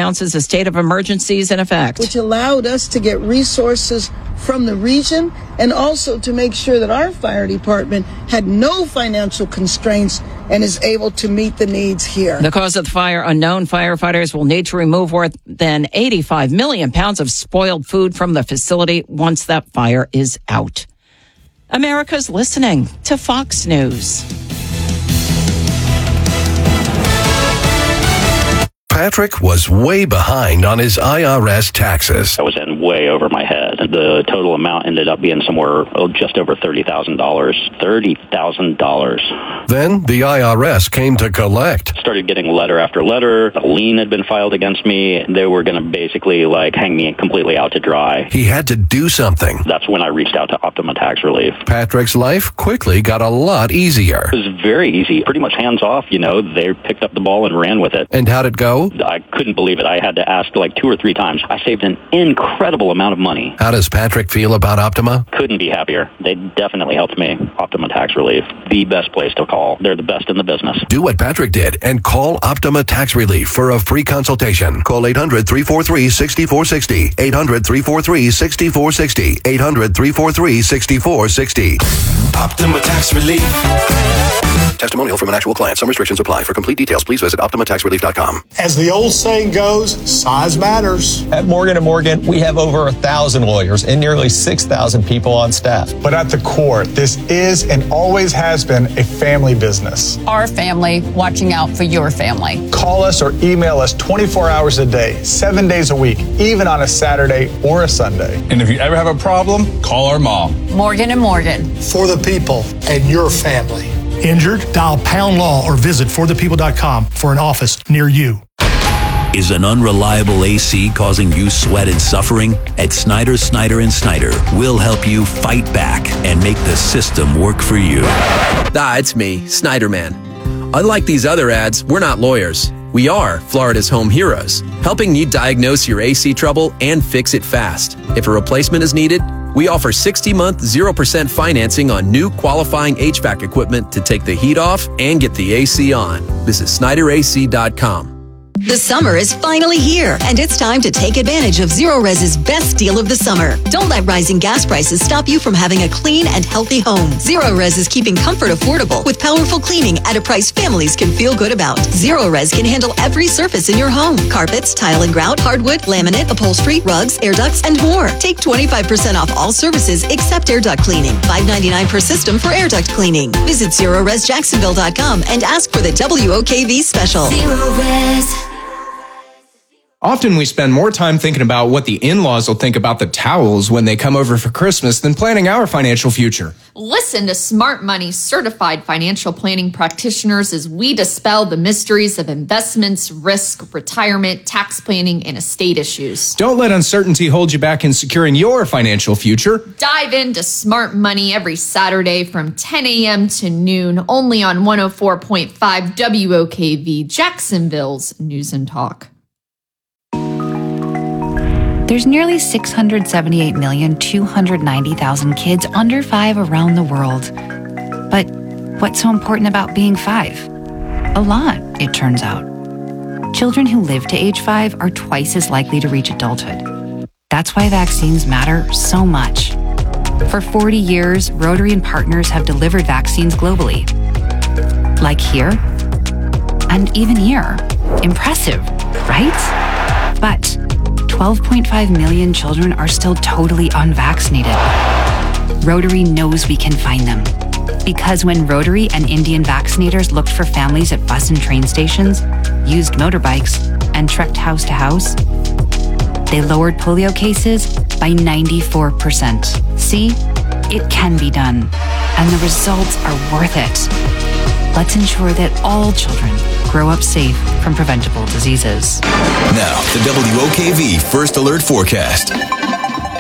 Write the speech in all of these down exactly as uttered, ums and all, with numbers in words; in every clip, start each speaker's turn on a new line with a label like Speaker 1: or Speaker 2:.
Speaker 1: announces a state of emergency is in effect.
Speaker 2: Which allowed us to get resources from the region and also to make sure that our fire department had no financial constraints and is able to meet the needs here.
Speaker 1: The cause of the fire unknown. Firefighters will need to remove more than eighty-five million pounds of spoiled food from the facility once that fire is out. America's listening to Fox News.
Speaker 3: Patrick was way behind on his I R S taxes.
Speaker 4: I was in way over my head. The total amount ended up being somewhere oh, just over thirty thousand dollars. thirty thousand dollars.
Speaker 3: Then the I R S came to collect.
Speaker 4: Started getting letter after letter. A lien had been filed against me. They were going to basically like hang me completely out to dry.
Speaker 3: He had to do something.
Speaker 4: That's when I reached out to Optima Tax Relief.
Speaker 3: Patrick's life quickly got a lot easier.
Speaker 4: It was very easy. Pretty much hands off, you know. They picked up the ball and ran with it.
Speaker 3: And how'd it go?
Speaker 4: I couldn't believe it. I had to ask like two or three times. I saved an incredible amount of money.
Speaker 3: How does Patrick feel about Optima?
Speaker 4: Couldn't be happier. They definitely helped me. Optima Tax Relief, the best place to call. They're the best in the business.
Speaker 3: Do what Patrick did and call Optima Tax Relief for a free consultation. Call eight hundred, three four three, six four six zero. eight hundred, three four three, six four six zero. eight hundred, three four three, six four six zero.
Speaker 5: Optima Tax Relief.
Speaker 3: Testimonial from an actual client. Some restrictions apply. For complete details, please visit optima tax relief dot com.
Speaker 6: As the old saying goes, size matters.
Speaker 7: At Morgan and Morgan, we have over a thousand lawyers and nearly six thousand people on staff.
Speaker 6: But at the core, this is and always has been a family business.
Speaker 8: Our family watching out for your family.
Speaker 6: Call us or email us twenty-four hours a day, seven days a week, even on a Saturday or a Sunday.
Speaker 9: And if you ever have a problem, call our mom.
Speaker 8: Morgan and Morgan.
Speaker 6: For the people and your family.
Speaker 10: Injured? Dial Pound Law or visit for the people dot com for an office near you.
Speaker 11: Is an unreliable A C causing you sweat and suffering? At Snyder, Snyder and Snyder, we'll help you fight back and make the system work for you.
Speaker 12: Ah, it's me, Snyder Man. Unlike these other ads, we're not lawyers. We are Florida's home heroes, helping you diagnose your A C trouble and fix it fast. If a replacement is needed, we offer sixty-month, zero percent financing on new qualifying H V A C equipment to take the heat off and get the A C on. Visit Snyder A C dot com.
Speaker 13: The summer is finally here, and it's time to take advantage of Zerorez's best deal of the summer. Don't let rising gas prices stop you from having a clean and healthy home. Zerorez is keeping comfort affordable with powerful cleaning at a price families can feel good about. Zerorez can handle every surface in your home. Carpets, tile and grout, hardwood, laminate, upholstery, rugs, air ducts, and more. Take twenty-five percent off all services except air duct cleaning. five ninety-nine per system for air duct cleaning. Visit Zerorez Jacksonville dot com and ask for the W O K V special. Zerorez.
Speaker 14: Often we spend more time thinking about what the in-laws will think about the towels when they come over for Christmas than planning our financial future.
Speaker 15: Listen to Smart Money certified financial planning practitioners as we dispel the mysteries of investments, risk, retirement, tax planning, and estate issues.
Speaker 14: Don't let uncertainty hold you back in securing your financial future.
Speaker 15: Dive into Smart Money every Saturday from ten a.m. to noon, only on one oh four point five W O K V, Jacksonville's News and Talk.
Speaker 16: There's nearly six hundred seventy-eight million, two hundred ninety thousand kids under five around the world. But what's so important about being five? A lot, it turns out. Children who live to age five are twice as likely to reach adulthood. That's why vaccines matter so much. For forty years, Rotary and partners have delivered vaccines globally. Like here, and even here. Impressive, right? But twelve point five million children are still totally unvaccinated. Rotary knows we can find them. Because when Rotary and Indian vaccinators looked for families at bus and train stations, used motorbikes, and trekked house to house, they lowered polio cases by ninety-four percent. See, it can be done, and the results are worth it. Let's ensure that all children grow up safe from preventable diseases.
Speaker 5: Now, the W O K V First Alert Forecast.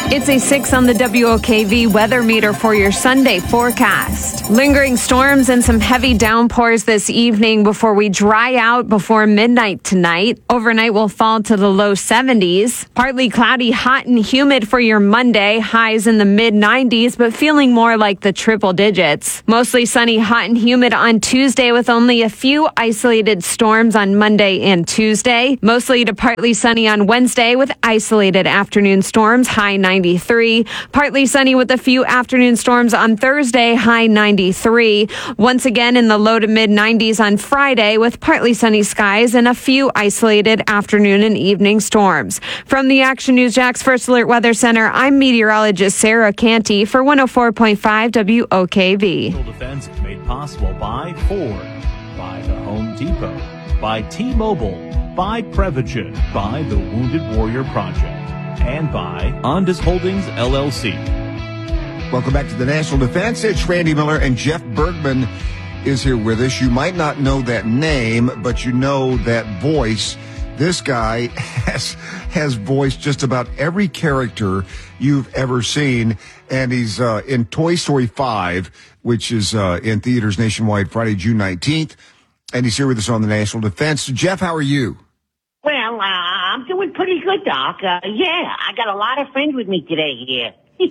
Speaker 17: It's a six on the W O K V weather meter for your Sunday forecast. Lingering storms and some heavy downpours this evening before we dry out before midnight tonight. Overnight will fall to the low seventies. Partly cloudy, hot and humid for your Monday. Highs in the mid nineties, but feeling more like the triple digits. Mostly sunny, hot and humid on Tuesday with only a few isolated storms on Monday and Tuesday. Mostly to partly sunny on Wednesday with isolated afternoon storms, high ninety-three. Partly sunny with a few afternoon storms on Thursday, high ninety-three. Once again in the low to mid nineties on Friday with partly sunny skies and a few isolated afternoon and evening storms. From the Action News Jax First Alert Weather Center, I'm meteorologist Sarah Canty for one oh four point five W O K V.
Speaker 18: Defense is made possible by Ford, by the Home Depot, by T-Mobile, by Prevagen, by the Wounded Warrior Project, and by Ondas Holdings, L L C.
Speaker 19: Welcome back to the National Defense. It's Randy Miller, and Jeff Bergman is here with us. You might not know that name, but you know that voice. This guy has has voiced just about every character you've ever seen, and he's uh, in Toy Story five, which is uh, in theaters nationwide Friday, June nineteenth, and he's here with us on the National Defense. Jeff, how are you?
Speaker 20: Well, uh, I'm doing pretty good, Doc. Uh, yeah, I got a lot of friends with me today here.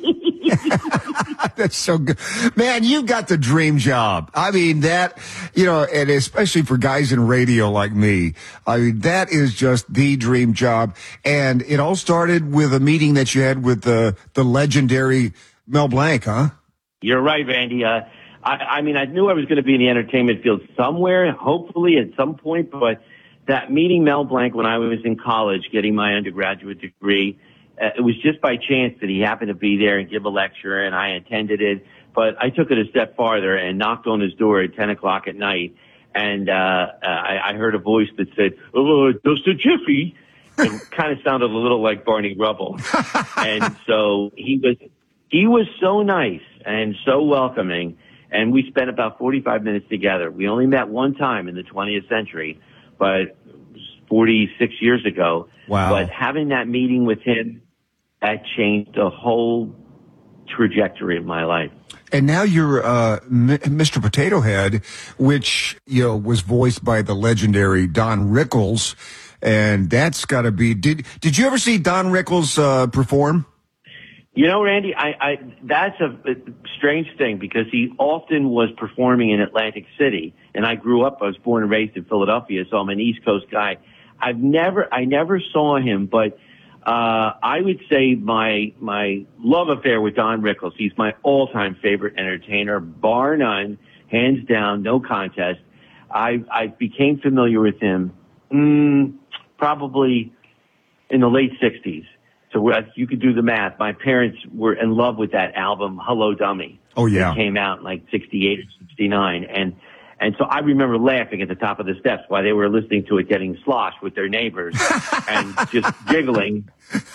Speaker 19: That's so good. Man, you got the dream job. I mean, that, you know, and especially for guys in radio like me, I mean, that is just the dream job. And it all started with a meeting that you had with the, the legendary Mel Blanc, huh?
Speaker 21: You're right, Randy. Uh, I, I mean, I knew I was going to be in the entertainment field somewhere, hopefully at some point, but that meeting Mel Blanc when I was in college getting my undergraduate degree, uh, it was just by chance that he happened to be there and give a lecture, and I attended it. But I took it a step farther and knocked on his door at ten o'clock at night, and uh, I, I heard a voice that said, "Oh, Mister Jiffy." It kind of sounded a little like Barney Rubble. And so he was, he was so nice and so welcoming, and we spent about forty-five minutes together. We only met one time in the twentieth century, but it was forty-six years ago.
Speaker 19: Wow.
Speaker 21: But having that meeting with him, that changed the whole trajectory of my life.
Speaker 19: And now you're uh, M- Mister Potato Head, which, you know, was voiced by the legendary Don Rickles, and that's got to be. Did Did you ever see Don Rickles uh, perform?
Speaker 21: You know, Randy, I, I that's a, a strange thing because he often was performing in Atlantic City, and I grew up. I was born and raised in Philadelphia, so I'm an East Coast guy. I've never, I never saw him, but uh I would say my my love affair with Don Rickles. He's my all-time favorite entertainer, bar none, hands down, no contest. I I became familiar with him mm, probably in the late sixties. So you could do the math. My parents were in love with that album, Hello, Dummy.
Speaker 19: Oh, yeah.
Speaker 21: It came out in like sixty-eight or sixty-nine. And, and so I remember laughing at the top of the steps while they were listening to it, getting sloshed with their neighbors and just giggling,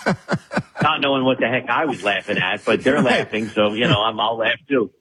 Speaker 21: not knowing what the heck I was laughing at, but they're laughing. So, you know, I'm, I'll laugh too.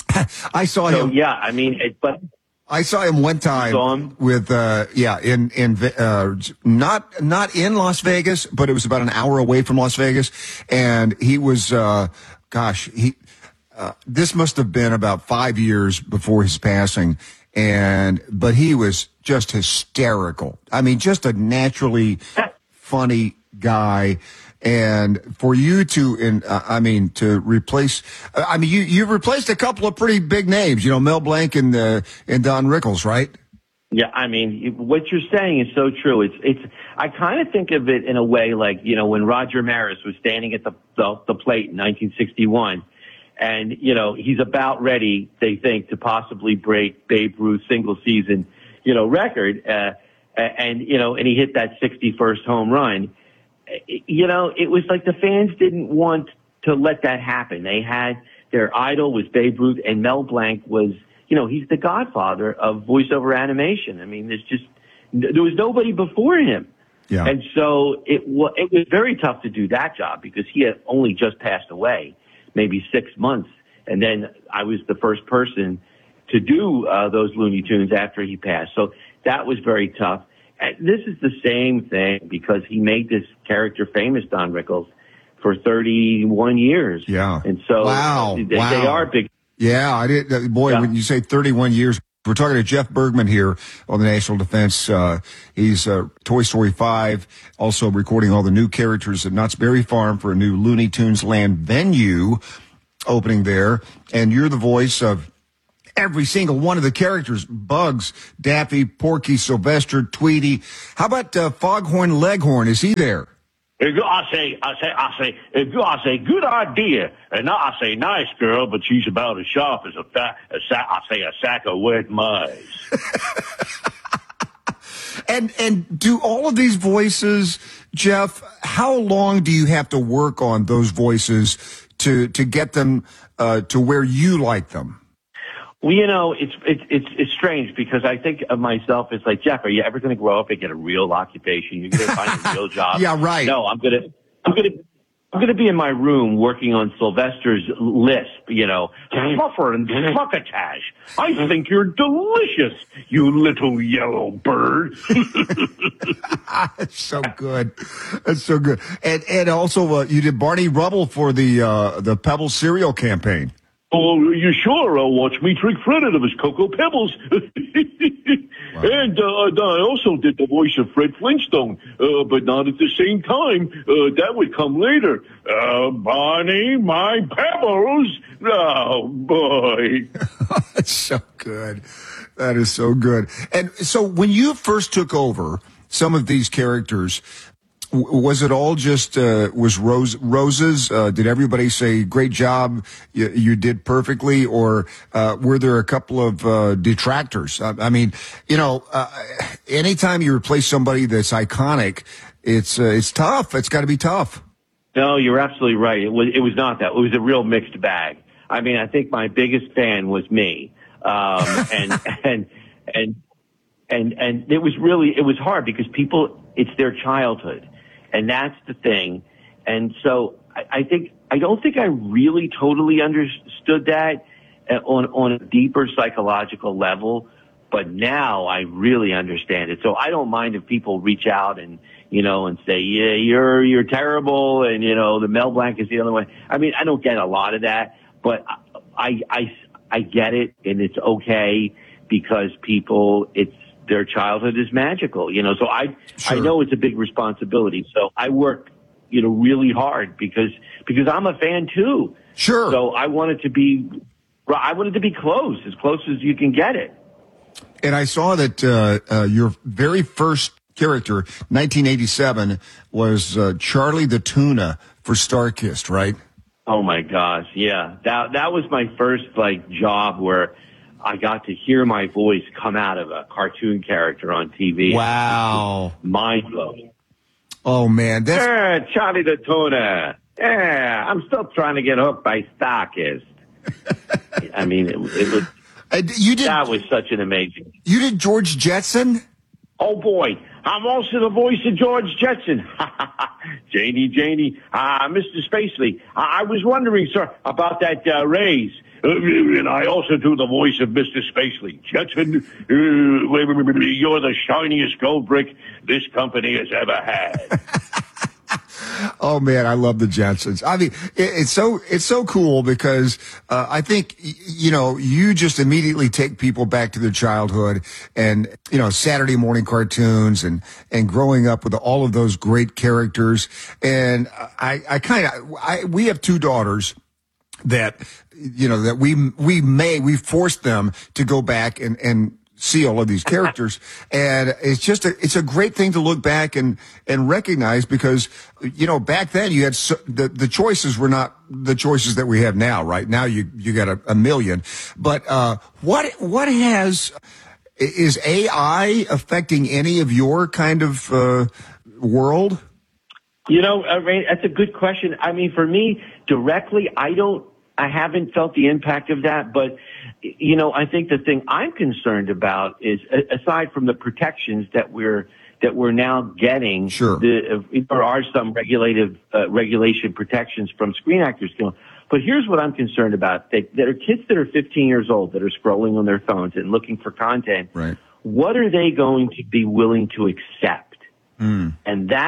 Speaker 19: I saw
Speaker 21: so,
Speaker 19: him.
Speaker 21: Yeah, I mean, it, but.
Speaker 19: I saw him one time
Speaker 21: him?
Speaker 19: with, uh, yeah, in, in, uh, not, not in Las Vegas, but it was about an hour away from Las Vegas. And he was, uh, gosh, he, uh, this must have been about five years before his passing. And, but he was just hysterical. I mean, just a naturally funny guy. And for you to, in, uh, I mean, to replace, uh, I mean, you, you've replaced a couple of pretty big names, you know, Mel Blanc and, uh, and Don Rickles, right?
Speaker 21: Yeah, I mean, what you're saying is so true. It's, it's, I kind of think of it in a way like, you know, when Roger Maris was standing at the, the, the plate in nineteen sixty-one, and, you know, he's about ready, they think, to possibly break Babe Ruth's single season, you know, record, uh, and, you know, and he hit that sixty-first home run. You know, it was like the fans didn't want to let that happen. They had their idol was Babe Ruth, and Mel Blanc was, you know, he's the godfather of voiceover animation. I mean, there's just, there was nobody before him.
Speaker 19: Yeah.
Speaker 21: And so it, w- it was very tough to do that job because he had only just passed away, maybe six months. And then I was the first person to do uh, those Looney Tunes after he passed. So that was very tough. And this is the same thing because he made this character famous, Don Rickles, for thirty-one years.
Speaker 19: Yeah.
Speaker 21: And so
Speaker 19: wow.
Speaker 21: they,
Speaker 19: wow.
Speaker 21: they are big.
Speaker 19: Yeah, I did. Uh, boy, yeah. When you say thirty-one years, we're talking to Jeff Bergman here on the National Defense. Uh, he's uh, Toy Story five, also recording all the new characters at Knott's Berry Farm for a new Looney Tunes Land venue opening there. And you're the voice of every single one of the characters: Bugs, Daffy, Porky, Sylvester, Tweety. How about uh, Foghorn Leghorn? Is he there?
Speaker 2: I say, I say, I say, if you, I say, good idea. And now I say, nice girl, but she's about as sharp as a, fa- a sack, I say, a sack of wet mice.
Speaker 19: and, and do all of these voices, Jeff, how long do you have to work on those voices to, to get them, uh, to where you like them?
Speaker 21: Well, you know, it's, it's, it's, it's strange because I think of myself as like, Jeff, are you ever going to grow up and get a real occupation? You're going to find a real job.
Speaker 19: Yeah, right.
Speaker 21: No, I'm going to, I'm going to, I'm going to be in my room working on Sylvester's lisp, you know, fluffer and succotash. I think you're delicious, you little yellow bird.
Speaker 19: That's so good. That's so good. And, and also, uh, you did Barney Rubble for the, uh, the Pebble cereal campaign.
Speaker 2: Oh, you sure? I'll watch me trick Fred out of his Cocoa Pebbles. Wow. And uh, I also did the voice of Fred Flintstone, uh, but not at the same time. Uh, that would come later. Uh, Barney, my pebbles. Oh, boy.
Speaker 19: That's so good. That is so good. And so when you first took over some of these characters, was it all just, uh, was rose, roses? Uh, did everybody say, great job, you, you did perfectly? Or, uh, were there a couple of, uh, detractors? I, I mean, you know, uh, anytime you replace somebody that's iconic, it's, uh, it's tough. It's gotta be tough.
Speaker 21: No, you're absolutely right. It was, it was not that. It was a real mixed bag. I mean, I think my biggest fan was me. Um, and, and, and, and, and it was really, it was hard because people, it's their childhood. And that's the thing. And so I, I think, I don't think I really totally understood that on, on a deeper psychological level, but now I really understand it. So I don't mind if people reach out and, you know, and say, yeah, you're, you're terrible. And, you know, the Mel Blanc is the other one. I mean, I don't get a lot of that, but I, I, I get it, and it's okay because people, it's, their childhood is magical, you know, so I, sure. I know it's a big responsibility. So I work, you know, really hard because, because I'm a fan too.
Speaker 19: Sure.
Speaker 21: So I want it to be, I want it to be close, as close as you can get it.
Speaker 19: And I saw that, uh, uh, your very first character, nineteen eighty-seven, was, uh, Charlie the Tuna for Starkist, right?
Speaker 21: Oh my gosh. Yeah. That, that was my first like job where I got to hear my voice come out of a cartoon character on T V.
Speaker 19: Wow.
Speaker 21: Mind blowing.
Speaker 19: Oh, man. That's...
Speaker 21: Yeah, Charlie the Tuna. Yeah, I'm still trying to get hooked by Starkist. I mean, it, it was,
Speaker 19: uh, you did,
Speaker 21: that was such an amazing.
Speaker 19: You did George Jetson?
Speaker 2: Oh, boy. I'm also the voice of George Jetson. Janie, Janie, uh, Mister Spacely. I, I was wondering, sir, about that uh, raise. Uh, and I also do the voice of Mister Spacely. Jetson, uh, you're the shiniest gold brick this company has ever had.
Speaker 19: Oh man, I love the Jetsons. I mean, it, it's so it's so cool because uh, I think you know you just immediately take people back to their childhood and you know Saturday morning cartoons and and growing up with all of those great characters. And I I kind of I we have two daughters that you know that we we may we forced them to go back and and see all of these characters, and it's just a it's a great thing to look back and and recognize because you know back then you had so, the the choices were not the choices that we have now. Right now you you got a, a million, but uh what what has is A I affecting any of your kind of uh world?
Speaker 21: You know, I mean, that's a good question. I mean, for me directly, I don't. I haven't felt the impact of that, but, you know, I think the thing I'm concerned about is, aside from the protections that we're, that we're now getting,
Speaker 19: sure.
Speaker 21: the, there are some regulative, uh, regulation protections from Screen Actors Guild. But here's what I'm concerned about. They, there are kids that are fifteen years old that are scrolling on their phones and looking for content.
Speaker 19: Right.
Speaker 21: What are they going to be willing to accept?
Speaker 19: Mm.
Speaker 21: And that's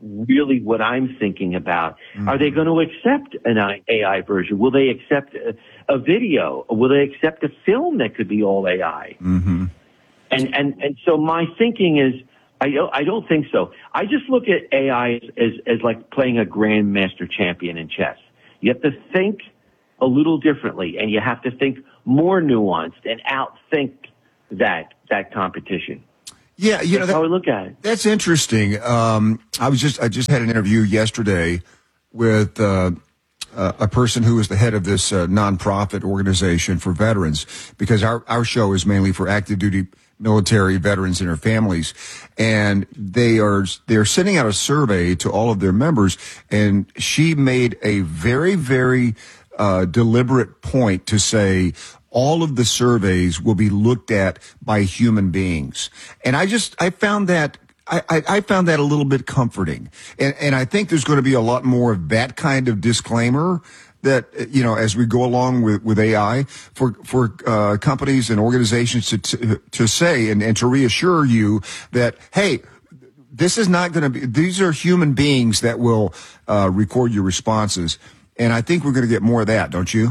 Speaker 21: really what I'm thinking about. Mm-hmm. Are they going to accept an A I version? Will they accept a, a video? Will they accept a film that could be all A I?
Speaker 19: Mm-hmm.
Speaker 21: And, and, and so my thinking is, I don't, I don't think so. I just look at A I as, as, as like playing a grandmaster champion in chess. You have to think a little differently, and you have to think more nuanced and outthink that, that competition.
Speaker 19: Yeah, you
Speaker 21: that's
Speaker 19: know, that,
Speaker 21: how I look at it.
Speaker 19: That's interesting. Um, I was just, I just had an interview yesterday with, uh, uh, a person who is the head of this, uh, nonprofit organization for veterans, because our, our show is mainly for active duty military veterans and their families. And they are, they're sending out a survey to all of their members. And she made a very, very, uh, deliberate point to say, all of the surveys will be looked at by human beings. And I just, I found that, I, I, I found that a little bit comforting. And, and I think there's going to be a lot more of that kind of disclaimer that, you know, as we go along with, with A I for, for, uh, companies and organizations to, to, to say and, and to reassure you that, hey, this is not going to be, these are human beings that will, uh, record your responses. And I think we're going to get more of that, don't you?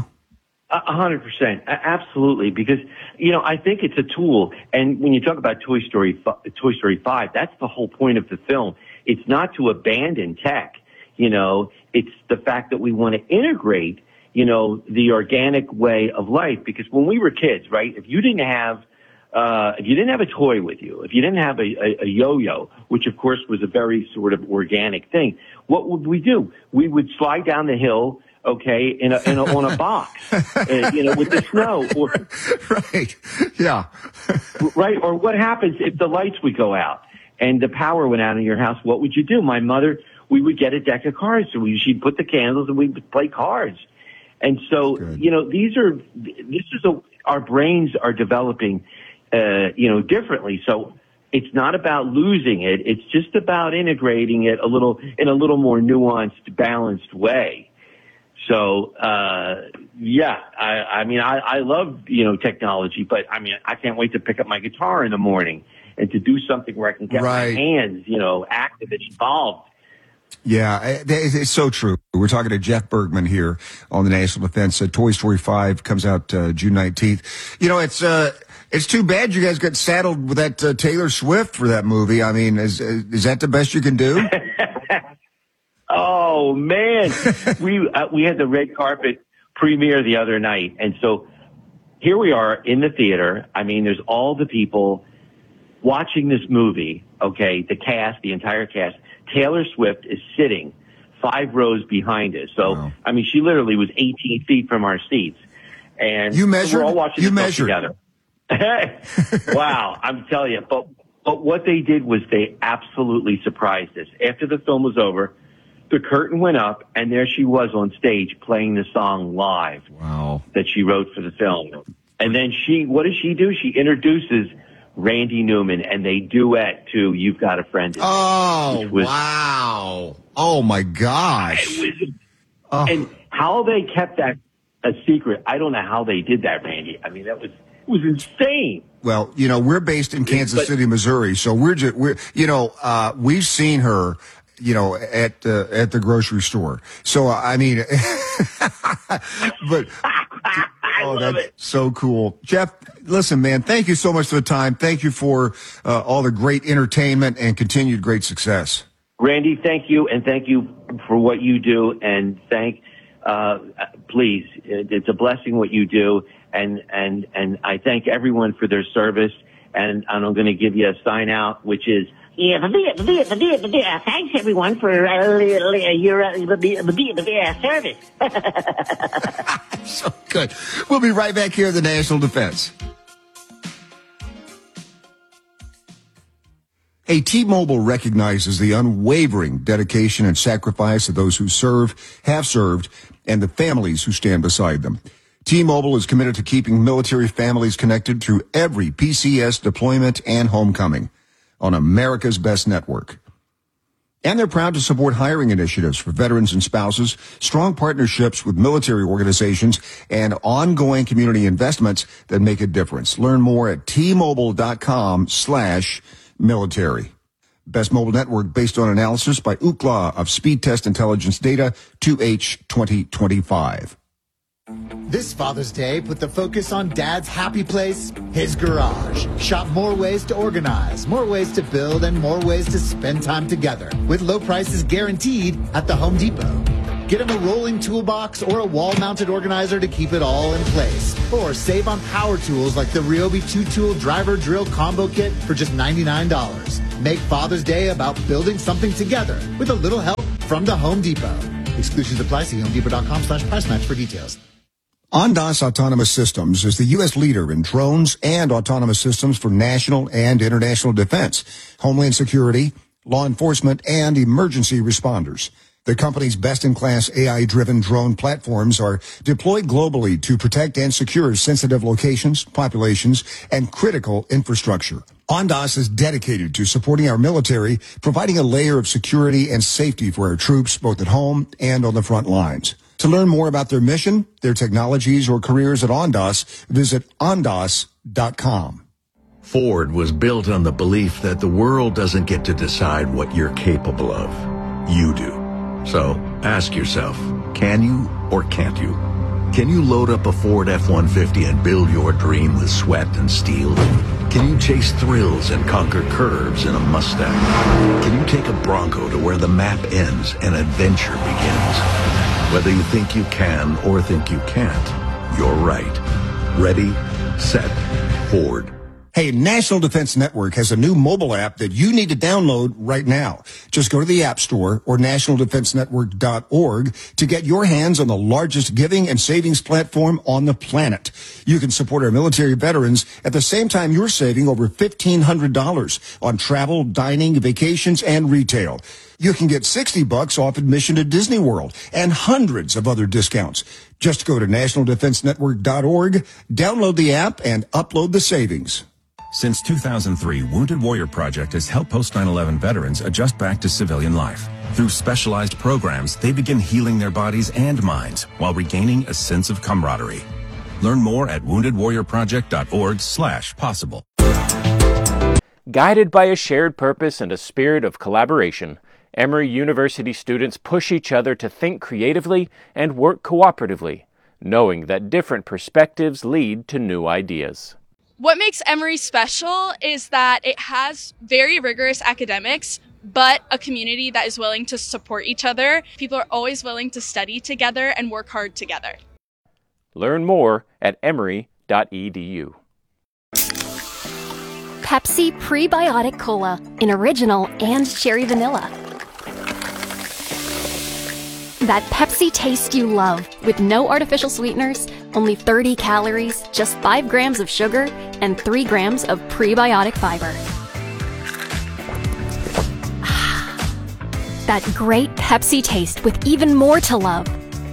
Speaker 21: A hundred percent. Absolutely. Because, you know, I think it's a tool. And when you talk about Toy Story, Toy Story five, that's the whole point of the film. It's not to abandon tech. You know, it's the fact that we want to integrate, you know, the organic way of life. Because when we were kids, right, if you didn't have, uh, if you didn't have a toy with you, if you didn't have a, a, a yo-yo, which of course was a very sort of organic thing, what would we do? We would slide down the hill, okay, in a, in a, on a box, uh, you know, with the snow. Or,
Speaker 19: right. Yeah.
Speaker 21: Right. Or what happens if the lights would go out and the power went out in your house? What would you do? My mother, we would get a deck of cards. So we, she'd put the candles and we'd play cards. And so, you know, these are, this is a, our brains are developing, uh, you know, differently. So it's not about losing it. It's just about integrating it a little, in a little more nuanced, balanced way. So, uh, yeah, I, I mean, I, I love, you know, technology, but I mean, I can't wait to pick up my guitar in the morning and to do something where I can get
Speaker 19: right.
Speaker 21: my hands, you know, active and involved.
Speaker 19: Yeah, it's so true. We're talking to Jeff Bergman here on the National Defense. Uh, Toy Story five comes out uh, June nineteenth. You know, it's uh, it's too bad you guys got saddled with that uh, Taylor Swift for that movie. I mean, is is that the best you can do?
Speaker 21: Oh man, we uh, we had the red carpet premiere the other night, and so here we are in the theater. I mean, there's all the people watching this movie. Okay, the cast, the entire cast. Taylor Swift is sitting five rows behind us. So wow. I mean, she literally was eighteen feet from our seats, and
Speaker 19: you measured.
Speaker 21: We're all watching
Speaker 19: you
Speaker 21: this
Speaker 19: measured
Speaker 21: together. Wow, I'm telling you. But but what they did was they absolutely surprised us. After the film was over, the curtain went up, and there she was on stage playing the song live.
Speaker 19: Wow.
Speaker 21: That she wrote for the film. And then she, what does she do? She introduces Randy Newman, and they duet to "You've Got a Friend in Me."
Speaker 19: Oh,
Speaker 21: was,
Speaker 19: wow. Oh, my gosh.
Speaker 21: Was,
Speaker 19: oh.
Speaker 21: And how they kept that a secret, I don't know how they did that, Randy. I mean, that was, it was insane.
Speaker 19: Well, you know, we're based in Kansas but, City, Missouri, so we're just, we're, you know, uh, we've seen her, you know, at the, at the grocery store. So, I mean, but, oh, that's it. So cool. Jeff, listen, man, thank you so much for the time. Thank you for uh, all the great entertainment and continued great success.
Speaker 21: Randy, thank you, and thank you for what you do, and thank, uh, please, it's a blessing what you do, and, and, and I thank everyone for their service, and, and I'm going to give you a sign out, which is,
Speaker 20: yeah, thanks everyone for uh, your uh, service.
Speaker 19: So good. We'll be right back here at the National Defense. Hey, T-Mobile recognizes the unwavering dedication and sacrifice of those who serve, have served, and the families who stand beside them. T-Mobile is committed to keeping military families connected through every P C S deployment and homecoming on America's best network. And they're proud to support hiring initiatives for veterans and spouses, strong partnerships with military organizations, and ongoing community investments that make a difference. Learn more at T-Mobile.com slash military. Best mobile network based on analysis by Ookla of Speed Test Intelligence Data, two H twenty twenty-five.
Speaker 1: This Father's Day, put the focus on Dad's happy place, his garage. Shop more ways to organize, more ways to build, and more ways to spend time together with low prices guaranteed at the Home Depot. Get him a rolling toolbox or a wall-mounted organizer to keep it all in place. Or save on power tools like the Ryobi two-tool driver drill combo kit for just ninety-nine dollars. Make Father's Day about building something together with a little help from the Home Depot. Exclusions apply. See homedepot.com slash price match for details.
Speaker 19: Ondas Autonomous Systems is the U S leader in drones and autonomous systems for national and international defense, homeland security, law enforcement, and emergency responders. The company's best-in-class A I-driven drone platforms are deployed globally to protect and secure sensitive locations, populations, and critical infrastructure. Ondas is dedicated to supporting our military, providing a layer of security and safety for our troops, both at home and on the front lines. To learn more about their mission, their technologies, or careers at Ondas, visit ondas dot com.
Speaker 3: Ford was built on the belief that the world doesn't get to decide what you're capable of. You do. So ask yourself, can you or can't you? Can you load up a Ford F one fifty and build your dream with sweat and steel? Can you chase thrills and conquer curves in a Mustang? Can you take a Bronco to where the map ends and adventure begins? Whether you think you can or think you can't, you're right. Ready, set, Ford.
Speaker 19: Hey, National Defense Network has a new mobile app that you need to download right now. Just go to the App Store or national defense network dot org to get your hands on the largest giving and savings platform on the planet. You can support our military veterans at the same time you're saving over fifteen hundred dollars on travel, dining, vacations, and retail. You can get sixty bucks off admission to Disney World and hundreds of other discounts. Just go to national defense network dot org, download the app, and upload the savings.
Speaker 22: Since two thousand three, Wounded Warrior Project has helped post nine eleven veterans adjust back to civilian life. Through specialized programs, they begin healing their bodies and minds while regaining a sense of camaraderie. Learn more at wounded warrior project dot org slash possible.
Speaker 23: Guided by a shared purpose and a spirit of collaboration, Emory University students push each other to think creatively and work cooperatively, knowing that different perspectives lead to new ideas.
Speaker 24: What makes Emory special is that it has very rigorous academics, but a community that is willing to support each other. People are always willing to study together and work hard together.
Speaker 23: Learn more at emory dot e d u.
Speaker 25: Pepsi Prebiotic Cola in original and cherry vanilla. That Pepsi taste you love, with no artificial sweeteners, only thirty calories, just five grams of sugar, and three grams of prebiotic fiber. That great Pepsi taste with even more to love.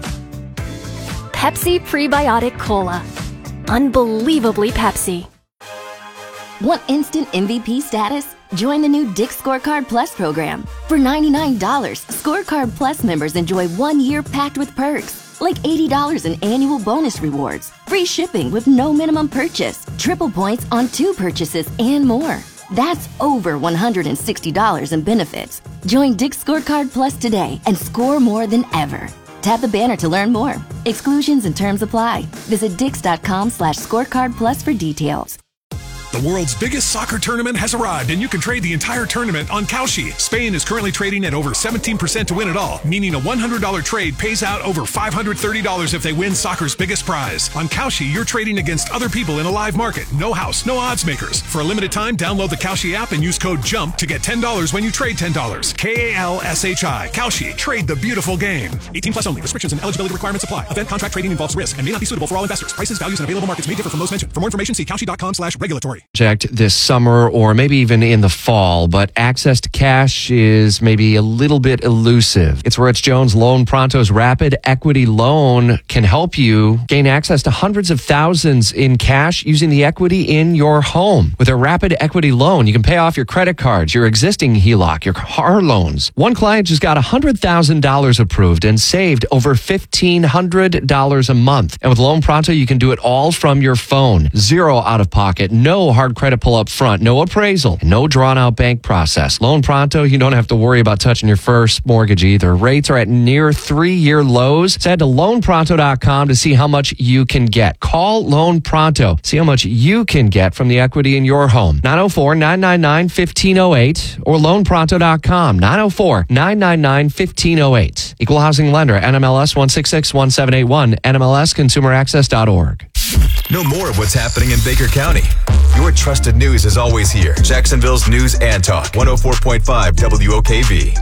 Speaker 25: Pepsi Prebiotic Cola. Unbelievably Pepsi.
Speaker 26: Want instant M V P status? Join the new Dick's Scorecard Plus program. For ninety-nine dollars, Scorecard Plus members enjoy one year packed with perks, like eighty dollars in annual bonus rewards, free shipping with no minimum purchase, triple points on two purchases, and more. That's over one hundred sixty dollars in benefits. Join Dick's Scorecard Plus today and score more than ever. Tap the banner to learn more. Exclusions and terms apply. Visit dix.com slash scorecard plus for details.
Speaker 27: The world's biggest soccer tournament has arrived, and you can trade the entire tournament on Kalshi. Spain is currently trading at over seventeen percent to win it all, meaning a one hundred dollars trade pays out over five hundred thirty dollars if they win soccer's biggest prize. On Kalshi, you're trading against other people in a live market. No house, no odds makers. For a limited time, download the Kalshi app and use code JUMP to get ten dollars when you trade ten dollars. K A L S H I. Kalshi. Trade the beautiful game. eighteen plus only. Restrictions and eligibility requirements apply. Event contract trading involves risk and may not be suitable for all investors. Prices, values, and available markets may differ from those mentioned. For more information, see kalshi.com slash regulatory.
Speaker 28: This summer or maybe even in the fall, but access to cash is maybe a little bit elusive. It's where Rich Jones Loan Pronto's Rapid Equity Loan can help you gain access to hundreds of thousands in cash using the equity in your home. With a Rapid Equity Loan, you can pay off your credit cards, your existing H E L O C, your car loans. One client just got one hundred thousand dollars approved and saved over fifteen hundred dollars a month. And with Loan Pronto, you can do it all from your phone. Zero out of pocket, no hard credit pull up front, no appraisal, no drawn out bank process. Loan Pronto, you don't have to worry about touching your first mortgage either. Rates are at near three-year lows. So head to loan pronto dot com to see how much you can get. Call Loan Pronto. See how much you can get from the equity in your home. nine oh four, nine nine nine, one five oh eight or loan pronto dot com. nine oh four, nine nine nine, one five oh eight. Equal housing lender, N M L S one six six one seven eight one, N M L S consumer access dot org.
Speaker 4: Know more of what's happening in Baker County. Your trusted news is always here. Jacksonville's News and Talk, one oh four point five W O K V.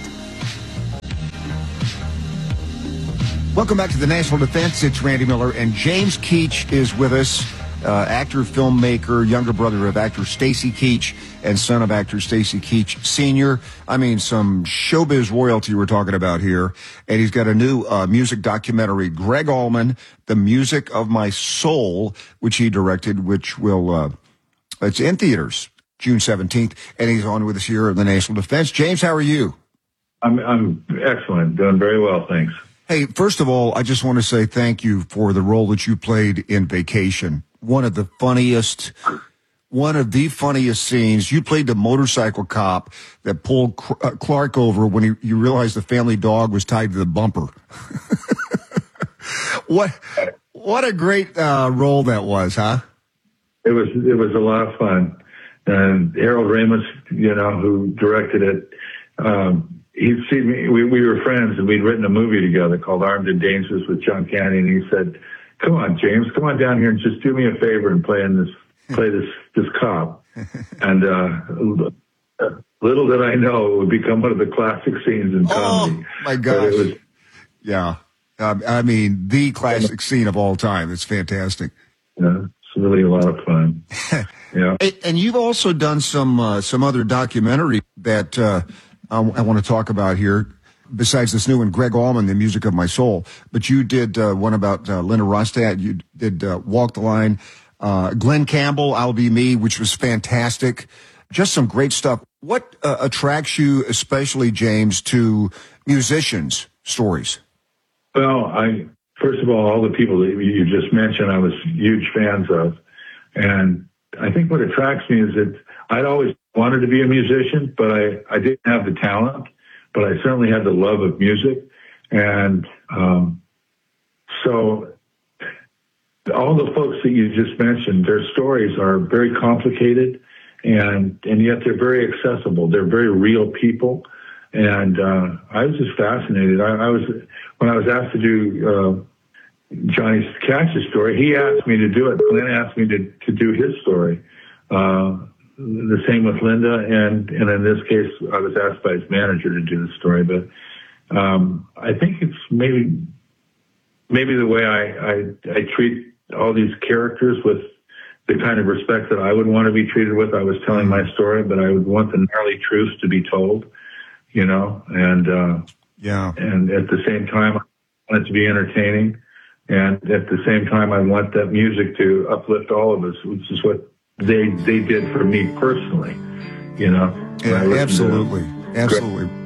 Speaker 19: Welcome back to the National Defense. It's Randy Miller, and James Keach is with us, uh, actor, filmmaker, younger brother of actor Stacy Keach and son of actor Stacy Keach Senior I mean, some showbiz royalty we're talking about here. And he's got a new uh, music documentary, Greg Allman, The Music of My Soul, which he directed, which will, uh, it's in theaters June seventeenth. And he's on with us here at the National Defense. James, how are you?
Speaker 6: I'm, I'm excellent. Doing very well, thanks.
Speaker 19: Hey, first of all, I just want to say thank you for the role that you played in Vacation. One of the funniest, one of the funniest scenes. You played the motorcycle cop that pulled Clark over when he, you realized the family dog was tied to the bumper. What, what a great uh, role that was, huh?
Speaker 6: It was, it was a lot of fun. And Harold Ramis, you know, who directed it, um, he'd seen me, we, we were friends, and we'd written a movie together called Armed and Dangerous with John Candy, and he said, come on, James, come on down here and just do me a favor and play in this, play this, this cop. And, uh, little did I know it would become one of the classic scenes in comedy.
Speaker 19: Oh, my gosh. Was, yeah. Um, I mean, the classic scene of all time. It's fantastic.
Speaker 6: Yeah, it's really a lot of fun. Yeah.
Speaker 19: And you've also done some, uh, some other documentary that, uh, I, I want to talk about here, besides this new one, Greg Allman, The Music of My Soul. But you did uh, one about uh, Linda Ronstadt. You did uh, Walk the Line. Uh, Glenn Campbell, I'll Be Me, which was fantastic. Just some great stuff. What uh, attracts you, especially, James, to musicians' stories?
Speaker 6: Well, I first of all, all the people that you just mentioned, I was huge fans of. And I think what attracts me is that I'd always wanted to be a musician, but I, I didn't have the talent, but I certainly had the love of music. And um, so all the folks that you just mentioned, their stories are very complicated, and, and yet they're very accessible. They're very real people. And uh, I was just fascinated. I, I was, when I was asked to do uh, Johnny Cash's story, he asked me to do it. Glenn asked me to, to do his story. Uh, The same with Linda, and, and in this case, I was asked by his manager to do the story. But um, I think it's maybe maybe the way I, I I treat all these characters with the kind of respect that I would want to be treated with. I was telling my story, but I would want the gnarly truths to be told, you know, and uh,
Speaker 19: yeah,
Speaker 6: and at the same time, I want it to be entertaining, and at the same time, I want that music to uplift all of us, which is what they they did for me personally, you know.
Speaker 19: Yeah, absolutely, absolutely.